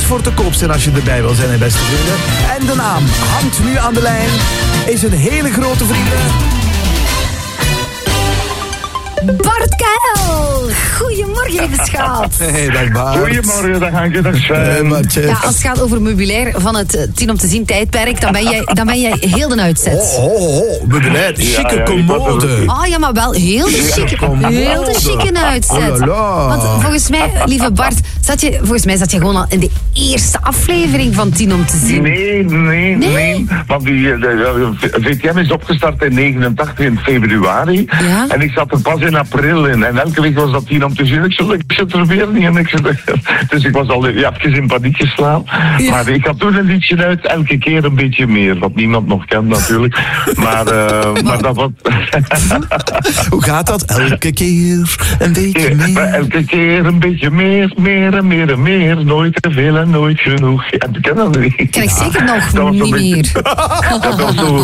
voor te koop zijn als je erbij wil zijn, hè, beste vrienden. En de naam hangt nu aan de lijn. Is een hele grote vrienden. Bart Kuil! Goedemorgen, lieve schat. Hey, dag Bart. Goedemorgen, dag Hanke, dag Sven. Hey, Bartje. Ja, als het gaat over meubilair van het 10 om te zien tijdperk, dan ben jij heel de uitzet. Meubilair, chique ja, commode. Oh ja, maar wel heel de chique uitzet. Oh la la. Want volgens mij, lieve Bart, zat je gewoon al in de eerste aflevering van 10 om te zien. Nee. Want die VTM is opgestart in 89 in februari. Ja? En ik zat er pas in april in. En elke week was dat 10 om te zien. Ik zit er weer niet in. Dus ik was al even in paniek geslaan. Ja. Maar ik had toen een liedje uit. Elke keer een beetje meer. Wat niemand nog kent natuurlijk. Maar dat was... Hoe gaat dat? Elke keer een beetje meer. Elke keer een beetje meer en meer en meer. Nooit te veel en nooit genoeg. Ja, ik ken dat niet. Ken ik zeker nog Dat was niet zo'n beetje- meer. Dat was zo...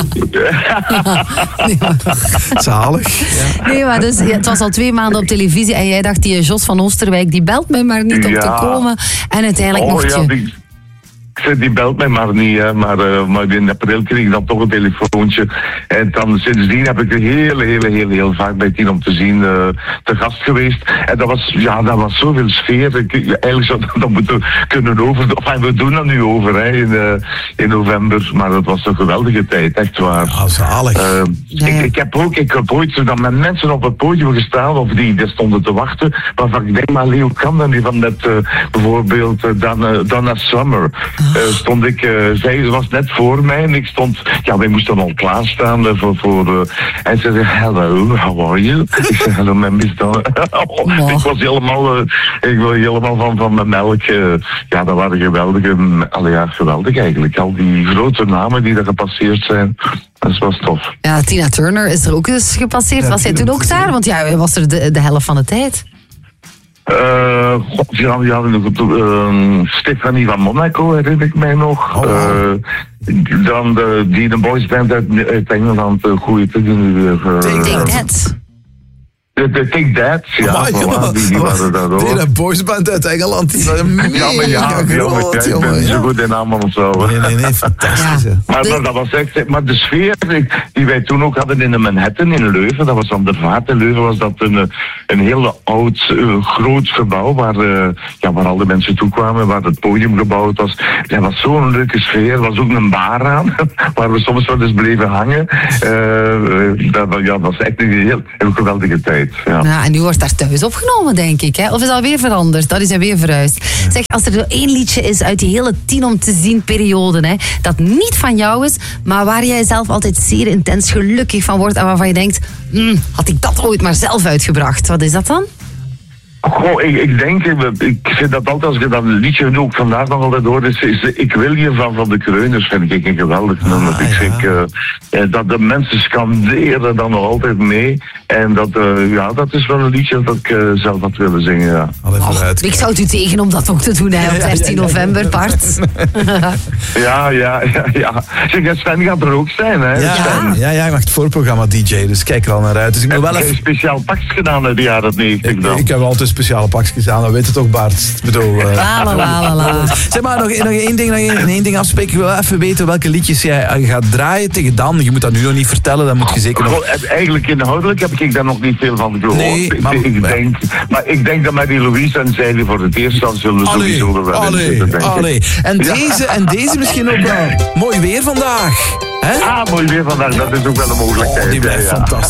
Zalig. Ja. Nee, maar dus, het was al 2 maanden op televisie en jij dacht, die Jos van Oosterwijk, die belt mij maar niet om te Ja. komen. En uiteindelijk mocht je... Die belt mij maar niet, hè. Maar in april kreeg ik dan toch een telefoontje. En dan sindsdien heb ik heel vaak bij 10 om te zien te gast geweest. En dat was zoveel sfeer. Eigenlijk zou dat moeten kunnen over... Enfin, we doen dat nu over, hè, in november. Maar dat was een geweldige tijd, echt waar. Ah, zalig. Ik heb ooit dan met mensen op het podium gestaan, of die stonden te wachten, waarvan ik denk, maar Leo kan dan niet van net bijvoorbeeld Donna Summer. Stond ik, zij was net voor mij en ik stond, wij moesten al klaarstaan en ze zei, hello, how are you? Ik zei, hello, Miss Donna. Ik was helemaal van mijn melk. Dat waren geweldig eigenlijk. Al die grote namen die er gepasseerd zijn. Dat was tof. Ja, Tina Turner is er ook eens gepasseerd. Ja, Was jij toen ook daar? Want hij was er de helft van de tijd. Stefanie van Monaco herinner ik mij nog. Dan de boysband uit Engeland, goeie te doen. Take That. De Take That, die waren daar ook. Die boysband uit Engeland, die waren mega groot, ik ben zo goed in naam onthouden. Nee, fantastisch. Ja. Maar dat was echt, maar de sfeer die wij toen ook hadden in de Manhattan in Leuven, dat was aan de Vaart in Leuven, was dat een heel oud, groot gebouw waar al de mensen toe kwamen, waar het podium gebouwd was. Dat was zo'n leuke sfeer, er was ook een bar aan, waar we soms wel eens bleven hangen. Dat was echt een heel geweldige tijd. Ja. En nu wordt daar thuis opgenomen, denk ik. Hè? Of is dat weer veranderd? Dat is hij weer verhuisd. Zeg, als er zo 1 liedje is uit die hele 10 om te zien periode, hè, dat niet van jou is, maar waar jij zelf altijd zeer intens gelukkig van wordt en waarvan je denkt, had ik dat ooit maar zelf uitgebracht. Wat is dat dan? Ik denk, ik vind dat altijd, als je dat liedje nu ook vandaag nog altijd hoort, is Ik wil je van de Kreuners, vind ik een geweldig nummer. Dat de mensen scanderen dan nog altijd mee. En dat is wel een liedje dat ik zelf had willen zingen, ja. Ik zou het u tegen om dat ook te doen, hè, op 13 november, Bart. Ja. Zeg, Sven gaat er ook zijn, hè? Ja, ik mag het voorprogramma DJ, dus kijk er al naar uit. Dus ik moet wel heb je een speciaal pakje gedaan in de jaren 90 dan? Ik heb altijd speciale pakjes aan, dat weet het toch, Bart? Ik bedoel... La. Zeg maar, nog één ding afspreken. Ik wil wel even weten welke liedjes jij gaat draaien tegen Dan. Je moet dat nu nog niet vertellen, dan moet je zeker nog... Eigenlijk inhoudelijk heb ik daar nog niet veel van gehoord. Nee, maar ik denk dat Marie-Louise en Zeilie voor het eerst dan zullen sowieso er wel in zitten, denk ik. En deze misschien ook wel. Mooi weer vandaag. Hè? Mooi weer vandaag, dat is ook wel een mogelijkheid. Die blijft fantastisch.